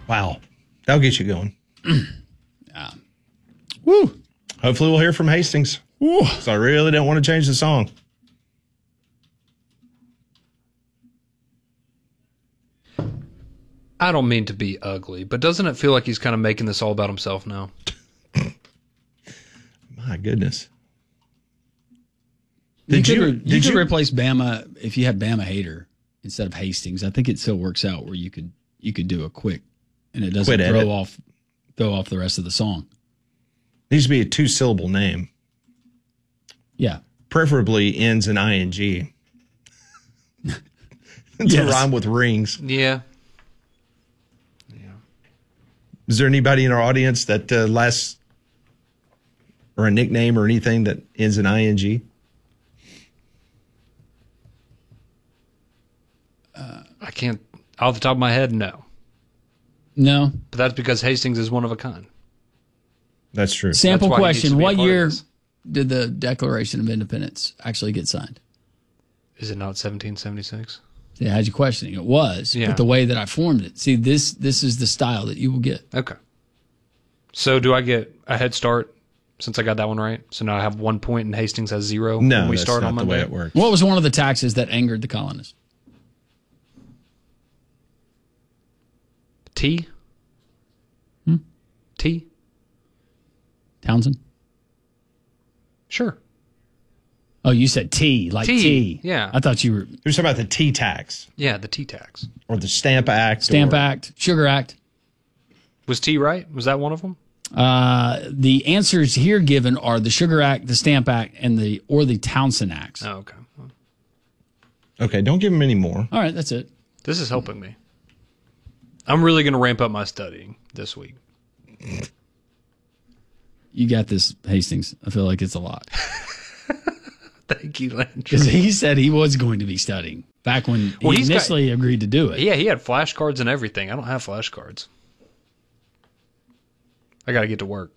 Wow. That'll get you going. Yeah. Woo. Hopefully we'll hear from Hastings. Woo. So I really don't want to change the song. I don't mean to be ugly, but doesn't it feel like he's kind of making this all about himself now? My goodness. You could replace Bama if you had Bama Hater instead of Hastings. I think it still works out where you could do a quick and it doesn't throw off the rest of the song. Needs to be a 2-syllable name. Yeah. Preferably ends in ing. To rhyme with rings. Yeah. Is there anybody in our audience that lasts, or a nickname or anything that ends in ing? I can't, off the top of my head, no. No. But that's because Hastings is one of a kind. That's true. Sample That's why he needs to question. be a What part of year this. did the Declaration of Independence actually get signed? Is it not 1776? Yeah, I had you questioning. It was, Yeah. but the way that I formed it. See, this is the style that you will get. Okay. So do I get a head start since I got that one right? So now I have 1 point and Hastings has 0 No, when we that's start not on the Monday? way it works. What was one of the taxes that angered the colonists? T? T? Townsend? Sure. Oh, you said T, like T. Yeah. I thought you were You're talking about the T tax Yeah, the T tax. or the Stamp Act. Stamp Act, Sugar Act. Was T right? Was that one of them? The answers here given are the Sugar Act, the Stamp Act, and the Townsend Acts. Oh, okay. Well, Okay, don't give him any more. All right, that's it. this is helping me. I'm really going to ramp up my studying this week. You got this, Hastings. I feel like it's a lot. Thank you, Lynch. Because he said he was going to be studying back when he he's got- initially agreed to do it. Yeah, he had flashcards and everything. I don't have flashcards. I got to get to work.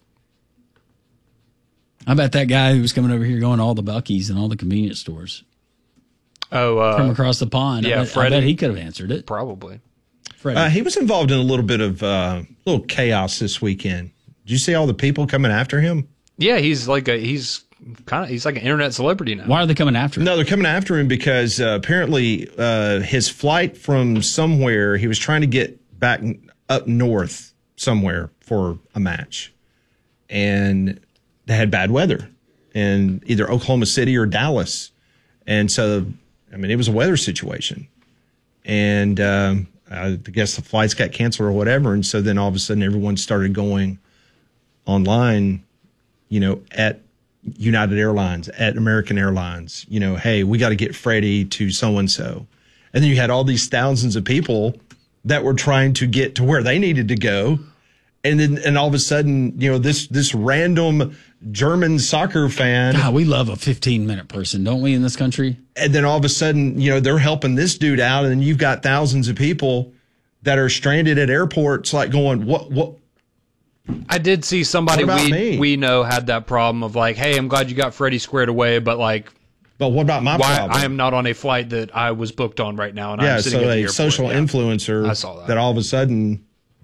I bet that guy who was coming over here going to all the Buc-ee's and all the convenience stores from across the pond. yeah, I Freddie. bet he could have answered it. Probably. Freddie. He was involved in a little bit of little chaos this weekend. Did you see all the people coming after him? Yeah, he's like he's like an internet celebrity now. Why are they coming after him? No, they're coming after him because apparently his flight from somewhere, he was trying to get back up north somewhere for a match. And they had bad weather in either Oklahoma City or Dallas. And so, I mean, it was a weather situation. And I guess the flights got canceled or whatever. And so then all of a sudden everyone started going online, at United Airlines, at American Airlines, hey, we got to get Freddie to so-and-so. And then you had all these thousands of people that were trying to get to where they needed to go. And all of a sudden, this random German soccer fan. God, we love a 15-minute person, don't we, in this country? And then all of a sudden, they're helping this dude out. And then you've got thousands of people that are stranded at airports like going, what? I did see somebody What about me? we know had that problem of like, hey, I'm glad you got Freddie squared away, but like, But what about my why problem? I am not on a flight that I was booked on right now, and Yeah, I'm sitting so at the a airport. social Yeah. influencer I saw that. all of a sudden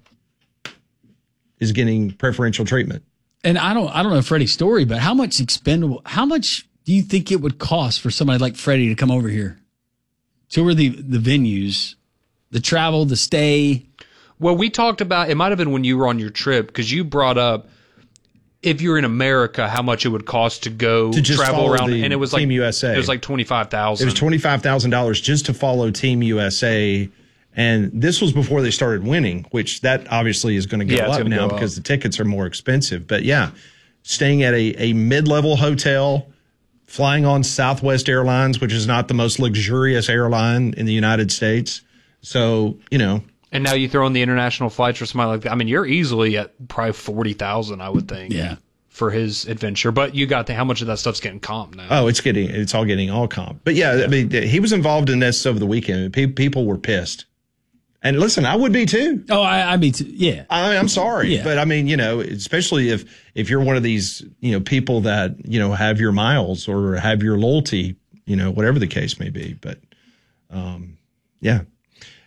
is getting preferential treatment. And I don't know Freddie's story, but how much do you think it would cost for somebody like Freddie to come over here? Tour the venues, the travel, the stay. Well, we talked about, it might have been when you were on your trip, because you brought up, if you're in America, how much it would cost to go To just travel follow around, the and it was Team like USA. It was like $25,000. It was $25,000 just to follow Team USA. And this was before they started winning, which that obviously is going to go Yeah, it's up gonna now go because up. the tickets are more expensive. But yeah, staying at a mid-level hotel, flying on Southwest Airlines, which is not the most luxurious airline in the United States. So, And now you throw in the international flights for somebody like that. I mean, you're easily at probably 40,000, I would think. Yeah. For his adventure, but you got how much of that stuff's getting comp now? Oh, it's all getting all comp. But yeah, I mean, he was involved in this over the weekend. People were pissed. And listen, I would be too. Oh, I mean, yeah. I'm sorry, Yeah. but I mean, especially if you're one of these, people that, have your miles or have your loyalty, whatever the case may be. But, yeah.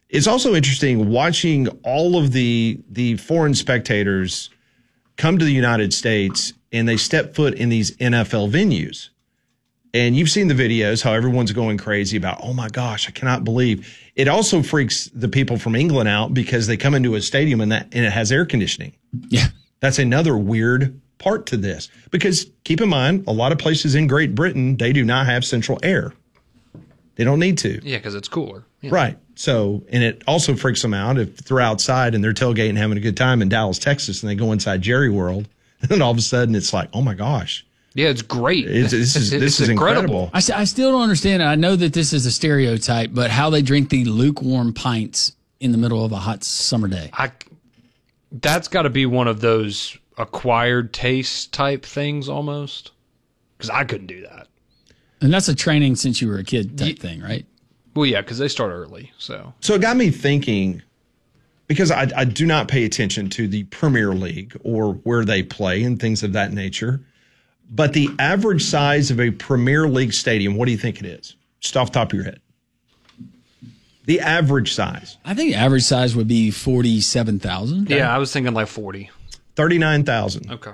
It's also interesting watching all of the foreign spectators come to the United States and they step foot in these NFL venues. And you've seen the videos, how everyone's going crazy about, oh my gosh, I cannot believe. It also freaks the people from England out because they come into a stadium and it has air conditioning. Yeah. That's another weird part to this. Because keep in mind, a lot of places in Great Britain, they do not have central air. They don't need to. Yeah, because it's cooler. Yeah. Right. So, and it also freaks them out if they're outside and they're tailgating, having a good time in Dallas, Texas, and they go inside Jerry World. And then all of a sudden it's like, oh my gosh. Yeah, it's great. This is incredible. I still don't understand. I know that this is a stereotype, but how they drink the lukewarm pints in the middle of a hot summer day. That's got to be one of those acquired taste type things almost. Because I couldn't do that. And that's a training since you were a kid type thing, right? Well, yeah, because they start early. So it got me thinking, because I do not pay attention to the Premier League or where they play and things of that nature. But the average size of a Premier League stadium, what do you think it is? Just off the top of your head. The average size. I think average size would be 47,000. yeah, I was thinking like 40. 39,000. Okay.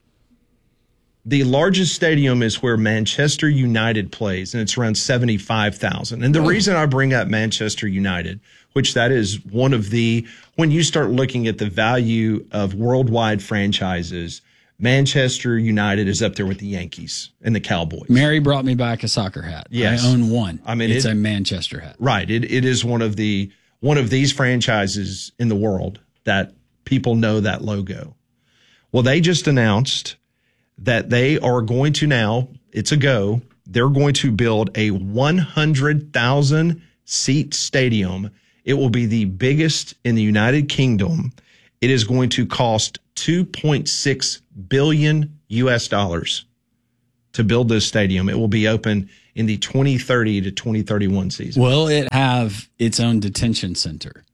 The largest stadium is where Manchester United plays, and it's around 75,000. And the reason I bring up Manchester United, which that is one of the, when you start looking at the value of worldwide franchises, Manchester United is up there with the Yankees and the Cowboys. Mary brought me back a soccer hat. Yes. I own one. I mean, it's a Manchester hat. Right. It is one of these franchises in the world that people know that logo. Well, they just announced that they are going to now, it's a go, they're going to build a 100,000 seat stadium. It will be the biggest in the United Kingdom. It is going to cost $2.6 billion to build this stadium. It will be open in the 2030 to 2031 season. Will it have its own detention center?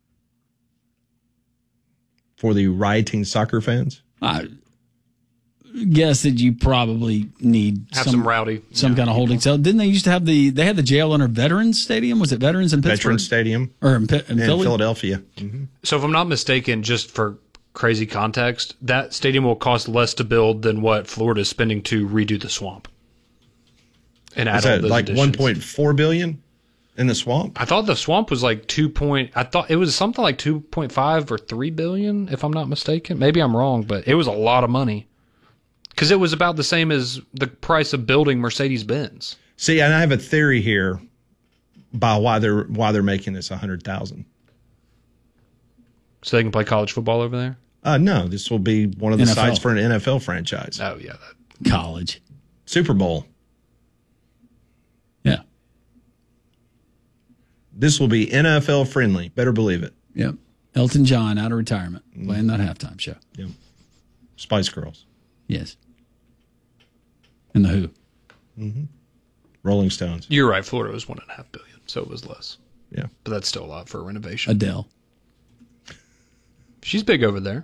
For the rioting soccer fans? I guess that you probably need some rowdy, some kind of holding cell. Didn't they used to have they had the jail under Veterans Stadium? Was it Veterans in Pittsburgh? Veterans Stadium. Or in Philly? Philadelphia. Mm-hmm. So if I'm not mistaken, just for crazy context, that stadium will cost less to build than what Florida is spending to redo the swamp. And add Is all that those like additions. 1.4 billion in the swamp? I thought the swamp was like I thought it was something like 2.5 or 3 billion, if I'm not mistaken. Maybe I'm wrong, but it was a lot of money. Because it was about the same as the price of building Mercedes-Benz. See, and I have a theory here by why they're making this 100,000. So they can play college football over there? No, this will be one of the NFL. sites for an NFL franchise. Oh, yeah. College. Super Bowl. Yeah. This will be NFL friendly. Better believe it. Yep. Elton John out of retirement playing that halftime show. Yep. Spice Girls. Yes. And the Who. Rolling Stones. You're right. Florida was 1.5 billion, so it was less. Yeah. But that's still a lot for a renovation. Adele. She's big over there.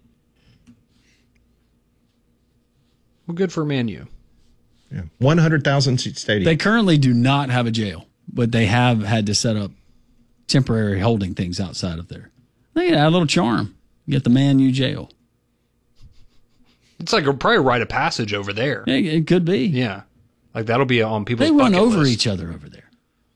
Well, good for Man U. Yeah. 100,000 seat stadium. They currently do not have a jail, but they have had to set up temporary holding things outside of there. They add a little charm. You get the Man U jail. It's like probably a rite of passage over there. It could be. Yeah. Like that'll be on people's They run bucket over list. each other over there.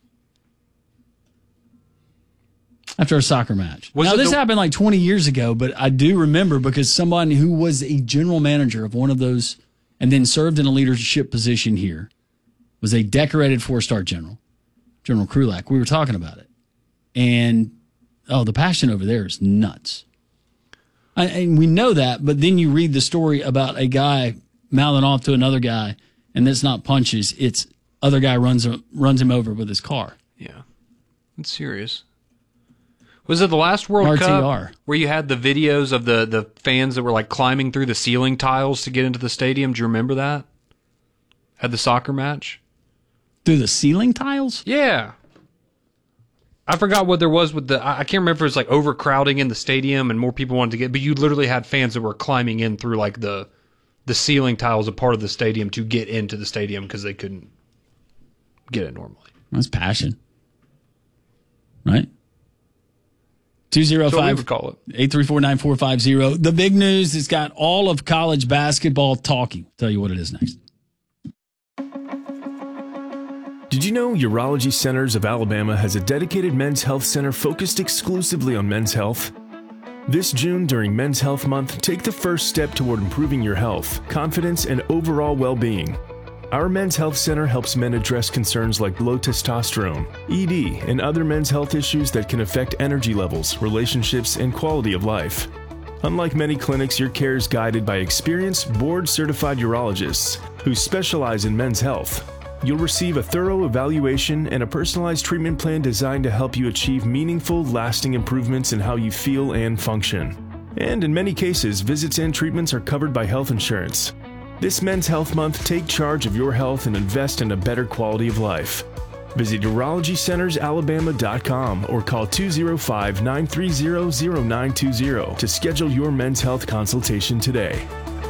After a soccer match. Was Now, it this the- happened like 20 years ago, but I do remember because somebody who was a general manager of one of those and then served in a leadership position here was a decorated 4-star general, General Krulak. We were talking about it. And, the passion over there is nuts. And we know that, but then you read the story about a guy mouthing off to another guy, and it's not punches, it's other guy runs him over with his car. Yeah. It's serious. Was it the last World RTR. Cup where you had the videos of the fans that were like climbing through the ceiling tiles to get into the stadium? Do you remember that? At the soccer match? Through the ceiling tiles? Yeah. I forgot what there was with I can't remember if it was like overcrowding in the stadium and more people wanted to get, but you literally had fans that were climbing in through like the ceiling tiles, a part of the stadium, to get into the stadium because they couldn't get it normally. That's passion. Right? That's what we would call it. 205-834-9450. The big news has got all of college basketball talking. I'll tell you what it is next. Did you know Urology Centers of Alabama has a dedicated men's health center focused exclusively on men's health? This June, during Men's Health Month, take the first step toward improving your health, confidence, and overall well-being. Our Men's Health Center helps men address concerns like low testosterone, ED, and other men's health issues that can affect energy levels, relationships, and quality of life. Unlike many clinics, your care is guided by experienced, board-certified urologists who specialize in men's health. You'll receive a thorough evaluation and a personalized treatment plan designed to help you achieve meaningful, lasting improvements in how you feel and function. And in many cases, visits and treatments are covered by health insurance. This Men's Health Month, take charge of your health and invest in a better quality of life. Visit UrologyCentersAlabama.com or call 205-930-0920 to schedule your men's health consultation today.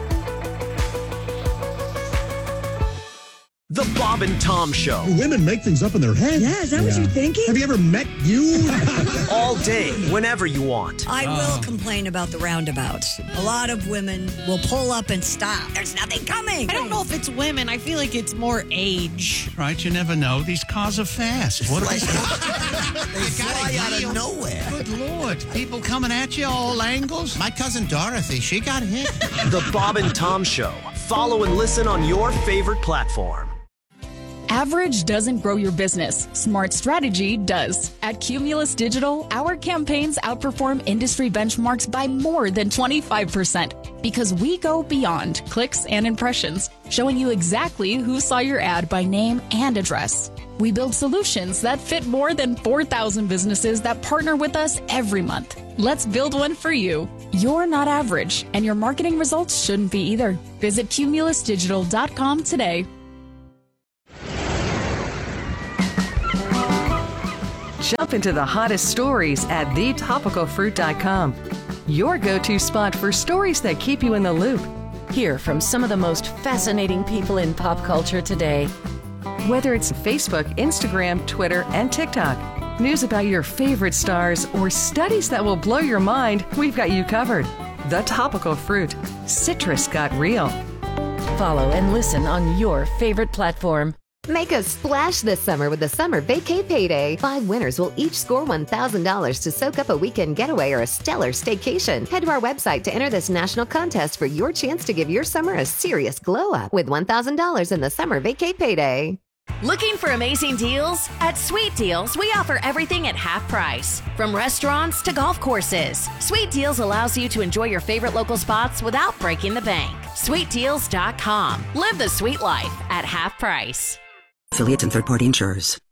The Bob and Tom Show. Women make things up in their heads. Yeah, is that what you're thinking? Have you ever met you? All day, whenever you want. I will complain about the roundabouts. A lot of women will pull up and stop. There's nothing coming. I don't know if it's women. I feel like it's more age. Right, you never know. These cars are fast. What are they? They fly out of nowhere. Good Lord. People coming at you all angles. My cousin Dorothy, she got hit. The Bob and Tom Show. Follow and listen on your favorite platform. Average doesn't grow your business. Smart strategy does. At Cumulus Digital, our campaigns outperform industry benchmarks by more than 25% because we go beyond clicks and impressions, showing you exactly who saw your ad by name and address. We build solutions that fit more than 4,000 businesses that partner with us every month. Let's build one for you. You're not average, and your marketing results shouldn't be either. Visit cumulusdigital.com today. Jump into the hottest stories at thetopicalfruit.com. Your go-to spot for stories that keep you in the loop. Hear from some of the most fascinating people in pop culture today. Whether it's Facebook, Instagram, Twitter, and TikTok, news about your favorite stars, or studies that will blow your mind, we've got you covered. The Topical Fruit. Citrus got real. Follow and listen on your favorite platform. Make a splash this summer with the Summer Vacay Payday. 5 winners will each score $1,000 to soak up a weekend getaway or a stellar staycation. Head to our website to enter this national contest for your chance to give your summer a serious glow up with $1,000 in the Summer Vacay Payday. Looking for amazing deals? At Sweet Deals, we offer everything at half price. From restaurants to golf courses, Sweet Deals allows you to enjoy your favorite local spots without breaking the bank. SweetDeals.com. Live the sweet life at half price. Affiliates and third-party insurers.